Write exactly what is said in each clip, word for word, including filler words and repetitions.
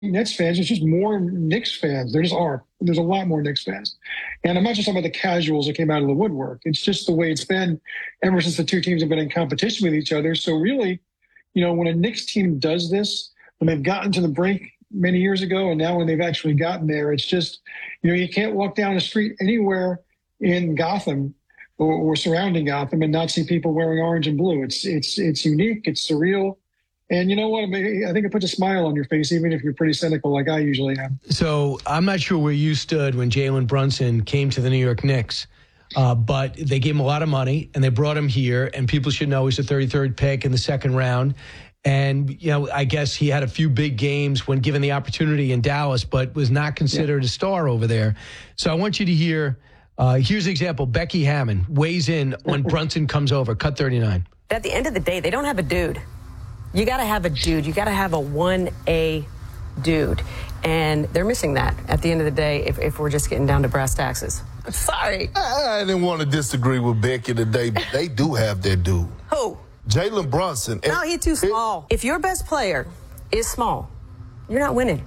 Nets fans. There's just more Knicks fans. There just are. There's a lot more Knicks fans. And I'm not just talking about the casuals that came out of the woodwork. It's just the way it's been ever since the two teams have been in competition with each other. So really, you know, when a Knicks team does this, when they've gotten to the brink many years ago, and now when they've actually gotten there, it's just, you know, you can't walk down the street anywhere in Gotham or, or surrounding Gotham and not see people wearing orange and blue. It's it's it's unique. It's surreal. And you know what? I think it puts a smile on your face, even if you're pretty cynical like I usually am. So I'm not sure where you stood when Jalen Brunson came to the New York Knicks, uh, but they gave him a lot of money, and they brought him here, and people should know he's the thirty-third pick in the second round. And, you know, I guess he had a few big games when given the opportunity in Dallas, but was not considered yeah. a star over there. So I want you to hear, uh, here's an example. Becky Hammon weighs in when Brunson comes over, cut thirty-nine. At the end of the day, they don't have a dude. You got to have a dude. You got to have a one A dude. And they're missing that at the end of the day if, if we're just getting down to brass taxes. Sorry. I, I didn't want to disagree with Becky today, but they do have their dude. Who? Jalen Brunson. No, he's too small. It, if your best player is small, you're not winning.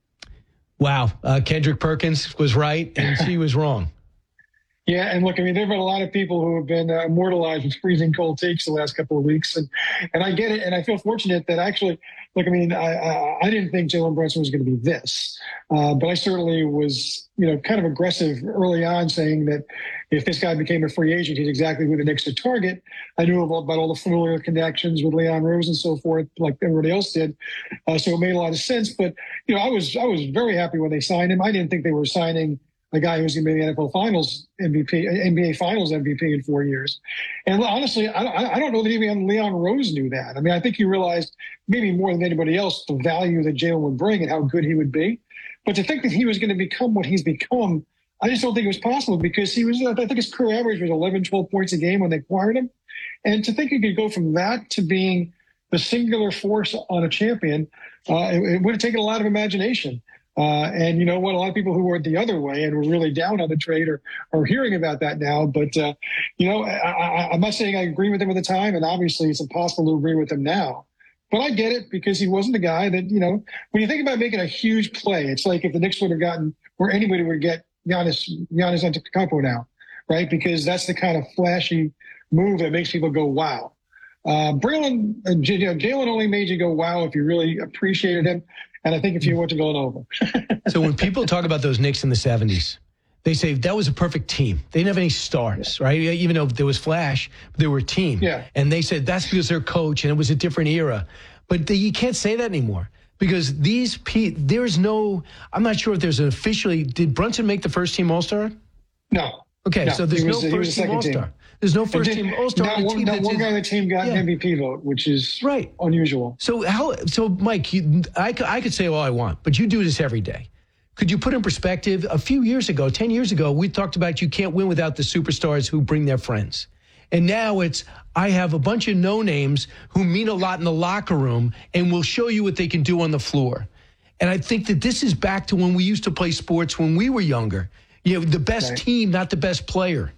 Wow. Uh, Kendrick Perkins was right, and she was wrong. Yeah, and look, I mean, there have been a lot of people who have been uh, immortalized with freezing cold takes the last couple of weeks, and and I get it, and I feel fortunate that actually, look, I mean, I I, I didn't think Jalen Brunson was going to be this, uh, but I certainly was, you know, kind of aggressive early on, saying that if this guy became a free agent, he's exactly who the Knicks would target. I knew about, about all the familiar connections with Leon Rose and so forth, like everybody else did, uh, so it made a lot of sense. But you know, I was I was very happy when they signed him. I didn't think they were signing a guy who's going to be the N F L Finals M V P, N B A Finals M V P in four years. And honestly, I, I don't know that even Leon Rose knew that. I mean, I think he realized maybe more than anybody else the value that Jalen would bring and how good he would be. But to think that he was going to become what he's become, I just don't think it was possible, because he was, I think his career average was eleven, twelve points a game when they acquired him. And to think he could go from that to being the singular force on a champion, uh, it, it would have taken a lot of imagination. Uh, and you know what? A lot of people who were the other way and were really down on the trade are, are hearing about that now. But, uh, you know, I, I, I'm not saying I agree with him at the time, and obviously it's impossible to agree with him now. But I get it, because he wasn't the guy that, you know, when you think about making a huge play, it's like if the Knicks would have gotten, or anybody would get Giannis, Giannis Antetokounmpo now, right? Because that's the kind of flashy move that makes people go, wow. Uh, Braylon, uh, J- Jalen only made you go, wow, if you really appreciated him. And I think if you went to Villanova. So when people talk about those Knicks in the seventies, they say that was a perfect team. They didn't have any stars, yeah. right? Even though there was flash, they were a team. Yeah. And they said that's because their coach, and it was a different era. But they, you can't say that anymore, because these pe- there's no, I'm not sure if there's an officially, did Brunson make the first team All-Star? No. Okay, no, so there's was, no first team All-Star. Team. There's no first team All-Star. Not one, not one guy on the team got yeah. an M V P vote, which is right. unusual. So how? So Mike, you, I, I could say all I want, but you do this every day. Could you put in perspective? A few years ago, ten years ago, we talked about you can't win without the superstars who bring their friends. And now it's, I have a bunch of no-names who mean a lot in the locker room and will show you what they can do on the floor. And I think that this is back to when we used to play sports when we were younger. You know, the best right. team, not the best player.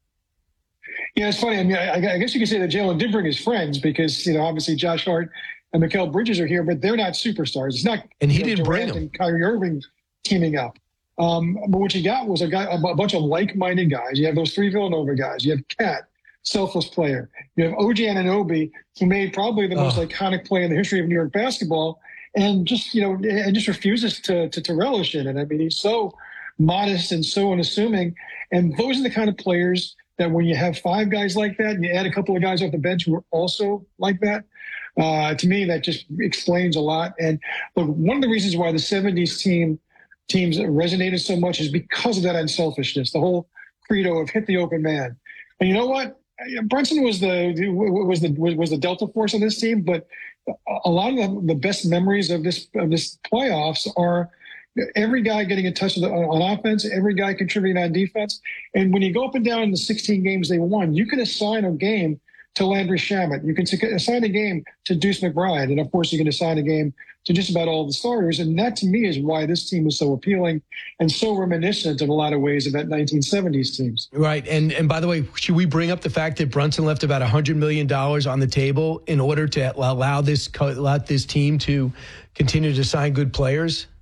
Yeah, it's funny. I mean, I, I guess you could say that Jalen did bring his friends, because, you know, obviously Josh Hart and Mikal Bridges are here, but they're not superstars. It's not. And he you know, didn't Durant bring them. And Kyrie Irving teaming up. Um, but what you got was a guy, a bunch of like-minded guys. You have those three Villanova guys. You have Cat, selfless player. You have O G Anunoby, who made probably the oh. most iconic play in the history of New York basketball, and just, you know, and just refuses to, to, to relish in it. I mean, he's so modest and so unassuming. And those are the kind of players that when you have five guys like that, and you add a couple of guys off the bench who are also like that, uh, to me, that just explains a lot. And look, one of the reasons why the seventies team teams resonated so much is because of that unselfishness, the whole credo of hit the open man. And you know what? Brunson was the was the was the Delta Force on this team, but a lot of the, the best memories of this of this playoffs are every guy getting in touch with the, on offense, every guy contributing on defense. And when you go up and down in the sixteen games they won, you can assign a game to Landry Shamet. You can assign a game to Deuce McBride. And, of course, you can assign a game to just about all the starters. And that, to me, is why this team was so appealing and so reminiscent in a lot of ways of that nineteen seventies teams. Right. And, and by the way, should we bring up the fact that Brunson left about one hundred million dollars on the table in order to allow this allow this team to continue to sign good players.